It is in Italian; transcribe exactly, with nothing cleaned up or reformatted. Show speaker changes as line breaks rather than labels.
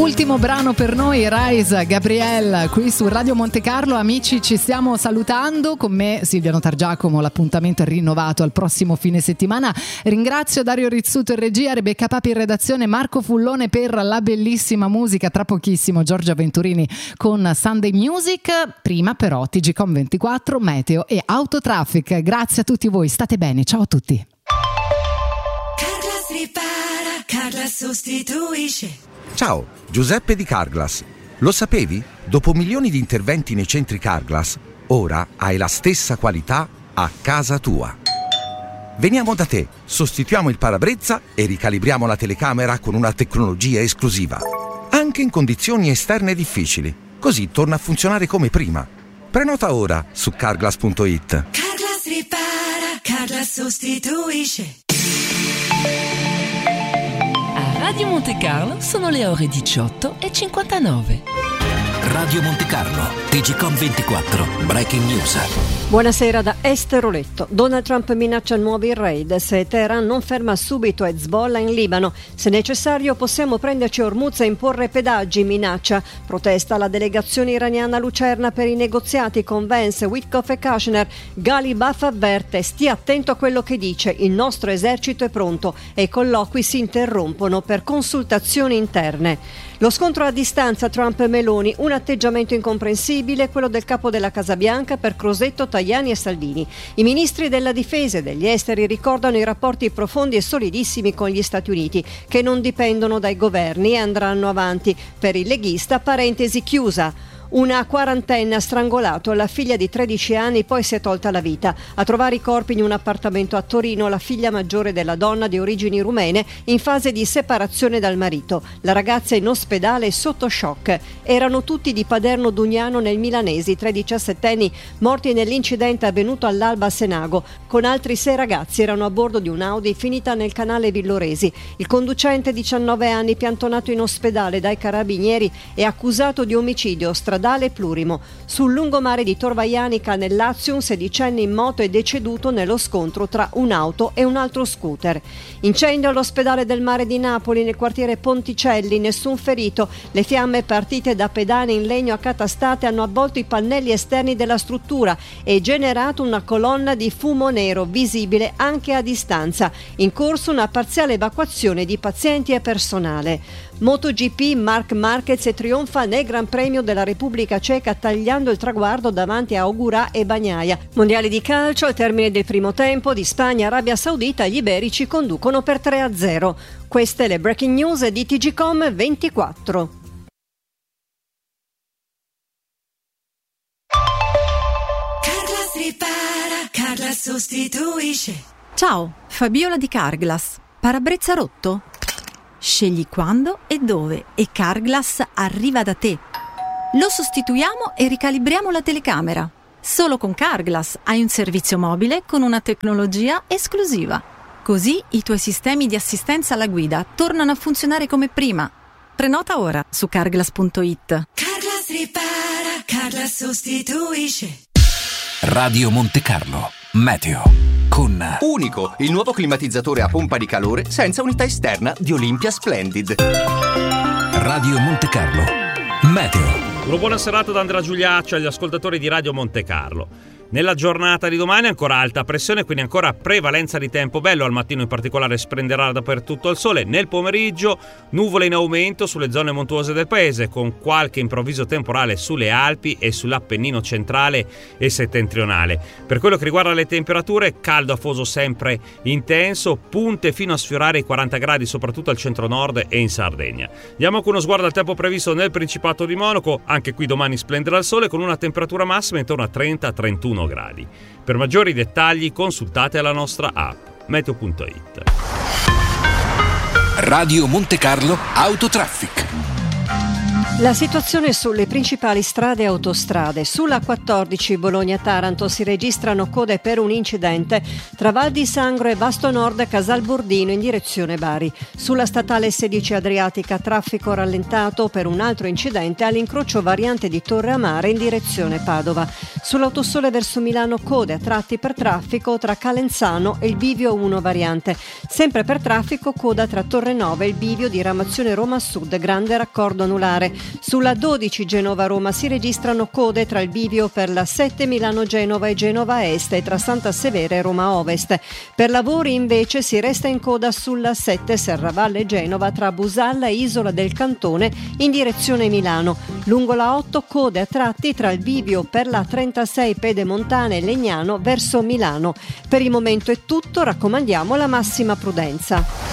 Ultimo brano per noi, Rise, Gabrielle, qui su Radio Monte Carlo. Amici, ci stiamo salutando. Con me Silvia Notargiacomo, l'appuntamento è rinnovato al prossimo fine settimana. Ringrazio Dario Rizzuto in regia, Rebecca Papi in redazione, Marco Fullone per la bellissima musica. Tra pochissimo Giorgia Venturini con Sunday Music. Prima però T G Com ventiquattro, Meteo e Autotraffic. Grazie a tutti voi, state bene, ciao a tutti.
Carglass ripara, Carglass sostituisce.
Ciao, Giuseppe di Carglass. Lo sapevi? Dopo milioni di interventi nei centri Carglass, ora hai la stessa qualità a casa tua. Veniamo da te, sostituiamo il parabrezza e ricalibriamo la telecamera con una tecnologia esclusiva. Anche in condizioni esterne difficili. Così torna a funzionare come prima. Prenota ora su carglass punto it.
Carglass ripara, Carglass sostituisce.
Radio Monte Carlo sono le ore diciotto e cinquantanove.
Radio Monte Carlo, T G Com ventiquattro, Breaking News.
Buonasera da Esteroletto. Donald Trump minaccia nuovi raid se Teheran non ferma subito Hezbollah in Libano. Se necessario possiamo prenderci Hormuz e imporre pedaggi, minaccia. Protesta la delegazione iraniana a Lucerna per i negoziati con Vance, Witkoff e Kushner. Ghalibaf avverte: stia attento a quello che dice, il nostro esercito è pronto, e i colloqui si interrompono per consultazioni interne. Lo scontro a distanza Trump-Meloni, un atteggiamento incomprensibile, quello del capo della Casa Bianca per Crosetto, Tajani e Salvini. I ministri della difesa e degli esteri ricordano i rapporti profondi e solidissimi con gli Stati Uniti, che non dipendono dai governi e andranno avanti. Per il leghista, parentesi chiusa. Una quarantenne ha strangolato la figlia di tredici anni, poi si è tolta la vita. A trovare i corpi in un appartamento a Torino la figlia maggiore della donna di origini rumene in fase di separazione dal marito. La ragazza in ospedale sotto shock. Erano tutti di Paderno Dugnano nel Milanese, tre diciassettenni morti nell'incidente avvenuto all'alba a Senago. Con altri sei ragazzi erano a bordo di un'Audi finita nel canale Villoresi. Il conducente, diciannove anni, piantonato in ospedale dai carabinieri, è accusato di omicidio stradale plurimo. Sul lungomare di Torvaianica nel Lazio un sedicenne in moto è deceduto nello scontro tra un'auto e un altro scooter. Incendio all'ospedale del Mare di Napoli nel quartiere Ponticelli, nessun ferito. Le fiamme partite da pedane in legno accatastate hanno avvolto i pannelli esterni della struttura e generato una colonna di fumo nero visibile anche a distanza. In corso una parziale evacuazione di pazienti e personale. MotoGP, Marc Marquez e trionfa nel Gran Premio della Repubblica Ceca tagliando il traguardo davanti a Ogura e Bagnaia. Mondiali di calcio, al termine del primo tempo di Spagna Arabia Saudita, gli iberici conducono per tre a zero. Queste le breaking news di T G Com ventiquattro.
Carglass ripara, Carglass sostituisce.
Ciao, Fabiola di Carglass. Parabrezza rotto? Scegli quando e dove e Carglass arriva da te. Lo sostituiamo e ricalibriamo la telecamera. Solo con Carglass hai un servizio mobile con una tecnologia esclusiva. Così i tuoi sistemi di assistenza alla guida tornano a funzionare come prima. Prenota ora su carglass punto it.
Carglass ripara, Carglass sostituisce.
Radio Monte Carlo, Meteo. Con
Unico, il nuovo climatizzatore a pompa di calore senza unità esterna di Olympia Splendid.
Radio Monte Carlo, Meteo.
Una buona serata da Andrea Giuliaccio agli ascoltatori di Radio Monte Carlo. Nella giornata di domani ancora alta pressione, quindi ancora prevalenza di tempo bello. Al mattino in particolare splenderà dappertutto il sole. Nel pomeriggio nuvole in aumento sulle zone montuose del paese, con qualche improvviso temporale sulle Alpi e sull'Appennino centrale e settentrionale. Per quello che riguarda le temperature, caldo afoso sempre intenso, punte fino a sfiorare i quaranta gradi soprattutto al centro-nord e in Sardegna. Diamo anche uno sguardo al tempo previsto nel Principato di Monaco. Anche qui domani splenderà il sole con una temperatura massima intorno a trenta trentuno gradi. Per maggiori dettagli consultate la nostra app meteo punto it.
Radio Monte Carlo Autotraffic.
La situazione sulle principali strade e autostrade. Sulla quattordici Bologna-Taranto si registrano code per un incidente tra Val di Sangro e Vasto Nord Casalbordino in direzione Bari. Sulla statale sedici Adriatica traffico rallentato per un altro incidente all'incrocio variante di Torre Amare in direzione Padova. Sull'autosole verso Milano code a tratti per traffico tra Calenzano e il bivio uno variante. Sempre per traffico coda tra Torre Nova e il bivio di Ramazione Roma Sud, grande raccordo anulare. Sulla dodici Genova-Roma si registrano code tra il bivio per la sette Milano-Genova e Genova Est e tra Santa Severa e Roma Ovest. Per lavori invece si resta in coda sulla sette Serravalle-Genova tra Busalla e Isola del Cantone in direzione Milano. Lungo la otto code a tratti tra il bivio per la trentasei Pedemontana e Legnano verso Milano. Per il momento è tutto, raccomandiamo la massima prudenza.